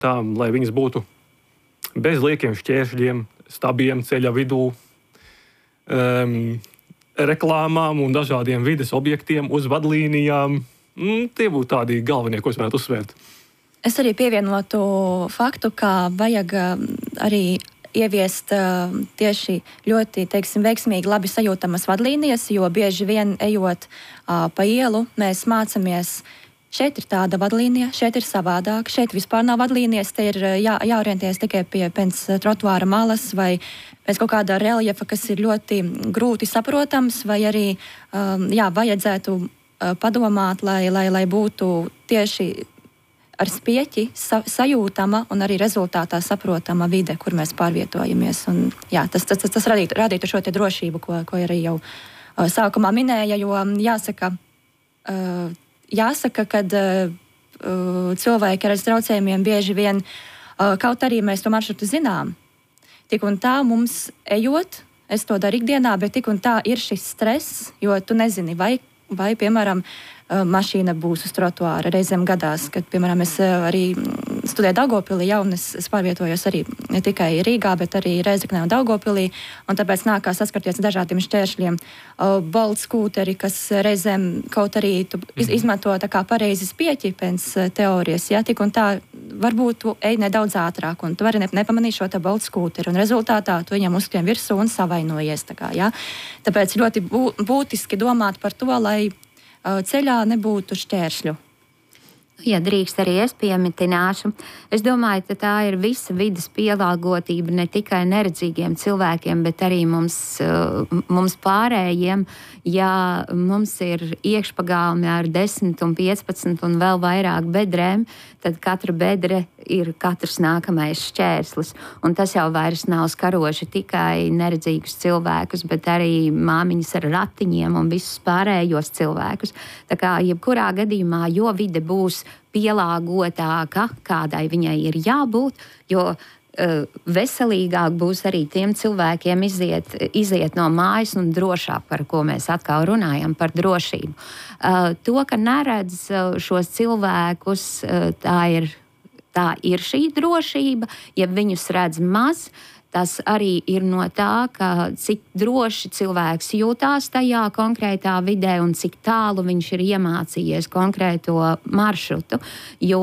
tām, lai viņas būtu bez liekiem šķēršļiem, stabiem ceļa vidū, reklāmām un dažādiem vides objektiem uz vadlīnijām. Tie būtu tādi galvenie, ko es varētu uzsvērt. Es arī pievienotu faktu, ka vajag arī ieviest tieši ļoti, veiksmīgi labi sajūtamas vadlīnijas, jo bieži vien ejot pa ielu, mēs mācamies, šeit ir tāda vadlīnija, šeit ir savādāk, šeit vispār nav vadlīnijas, te ir jāorientējas tikai pēc trotuāra malas vai pēc kaut kāda reljefa, kas ir ļoti grūti saprotams, vai arī vajadzētu padomāt, lai būtu tieši ar spieķi sajūtama un arī rezultātā saprotama vide, kur mēs pārvietojamies. Un, tas radītu šo te drošību, ko arī jau sākumā minēja, jo jāsaka, kad cilvēki ar traucējumiem bieži vien, kaut arī mēs to maršrutu zinām, tik un tā mums ejot, es to daru ikdienā, bet tik un tā ir šis stress, jo tu nezini, vai piemēram, mašīna būs uz trotuāra. Reizēm gadās, kad, piemēram, es arī studēju Daugavpilī, un es pārvietojos arī ne tikai Rīgā, bet arī Rēzeknē un Daugavpilī, un tāpēc nākās saskarties ar dažādiem šķēršļiem. Bolt skūteri, kas reizēm kaut arī izmanto tā kā pareizi spieķi pēc teorijas, tik un tā varbūt tu ej nedaudz ātrāk, un tu vari nepamanīt šo te Bolt skūteri, un rezultātā tu viņam uzskrien virsū un savainojies. Tāpēc ļoti būtiski domāt par to, lai ceļā nebūtu šķēršļu. Ja drīkst, arī es piemitināšu. Es domāju, ka tā ir visa vides pielāgotība ne tikai neredzīgiem cilvēkiem, bet arī mums pārējiem. Ja mums ir iekšpagalmi ar 10 un 15 un vēl vairāk bedrēm, tad katra bedre ir katrs nākamais šķērslis. Un tas jau vairs nav skaroši tikai neredzīgus cilvēkus, bet arī māmiņas ar ratiņiem un visus pārējos cilvēkus. Tā kā jebkurā gadījumā, jo vide būs pielāgotāka, kādai viņai ir jābūt, jo veselīgāk būs arī tiem cilvēkiem iziet no mājas un drošāk, par ko mēs atkal runājam, par drošību. To, ka neredz šos cilvēkus, tā ir šī drošība, ja viņus redz maz. Tas arī ir no tā, ka cik droši cilvēks jūtās tajā konkrētā vidē un cik tālu viņš ir iemācījies konkrēto maršrutu. Jo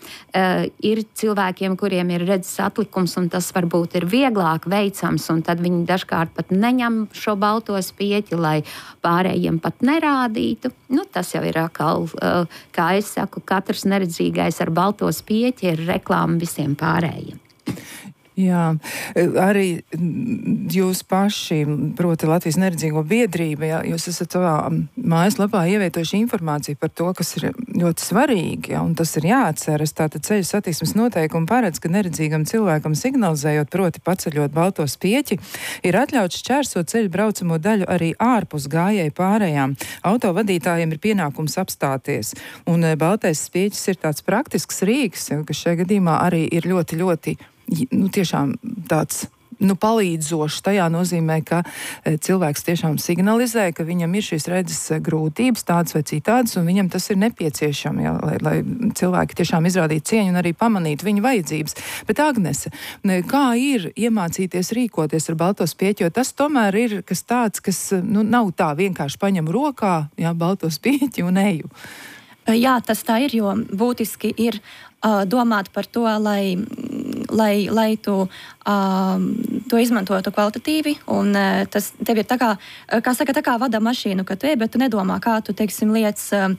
ir cilvēkiem, kuriem ir redzes atlikums, un tas varbūt ir vieglāk veicams, un tad viņi dažkārt pat neņem šo balto spieķi, lai pārējiem pat nerādītu. Tas jau ir atkal, kā es saku, katrs neredzīgais ar balto spieķi ir reklāma visiem pārējiem. Jā, arī jūs paši, proti Latvijas neredzīgo biedrība, jūs esat savā mājaslapā ievietojuši informāciju par to, kas ir ļoti svarīgi, un tas ir jāatceras. Tātad ceļu satiksmes noteikumi paredz, ka neredzīgam cilvēkam signalizējot, proti paceļot balto spieķi, ir atļauts šķērsot ceļu braucamo daļu arī ārpus gājēju pārējām. Autovadītājiem ir pienākums apstāties, un baltais spieķis ir tāds praktisks rīks, kas šajā gadījumā arī ir ļoti, ļoti tiešām tāds palīdzošs. Tajā nozīmē, ka cilvēks tiešām signalizē, ka viņam ir šīs redzes grūtības, tādas vai citādas, un viņam tas ir nepieciešams, lai cilvēki tiešām izrādītu cieņu un arī pamanītu viņa vajadzības. Bet Agnese, kā ir iemācīties rīkoties ar balto spieķi, jo tas tomēr ir kas tāds, kas nav tā vienkārši paņem rokā, balto spieķi un eju. Jā, tas tā ir, jo būtiski ir domāt par to, lai tu to izmantotu kvalitatīvi, un tas tev ir tā kā vada mašīnu, ka bet tu nedomā, kā tu, liec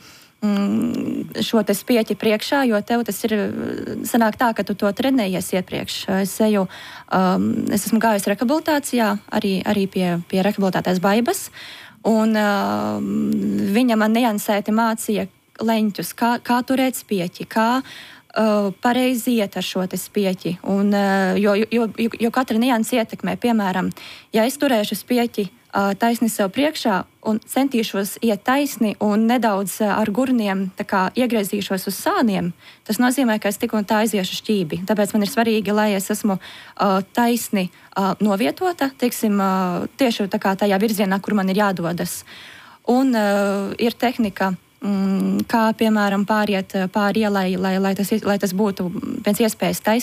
šo te spieķi priekšā, jo tev tas ir, sanāk tā, ka tu to trenējies iepriekš. Es esmu gājusi rehabilitācijā, arī pie rehabilitātais Baibas, un viņa man niansēti mācīja leņķus, kā turēt spieķi, kā pareizi iet ar šo te spieķi. Un, jo katra nianse ietekmē, piemēram, ja es turēšu spieķi taisni sev priekšā un centīšos iet taisni un nedaudz ar gurniem iegriezīšos uz sāniem, tas nozīmē, ka es tik un tā aiziešu šķībi. Tāpēc man ir svarīgi, lai es esmu taisni novietota, tieši tajā virzienā, kur man ir jādodas. Un ir tehnika kā piemēram pāriet pāri ielai, lai tas būtu pēc iespējas